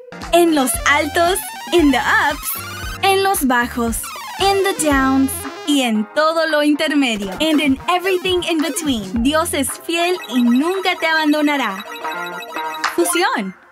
En los altos, in the ups, en los bajos, in the downs y en todo lo intermedio. And in everything in between. Dios es fiel y nunca te abandonará. Fusión.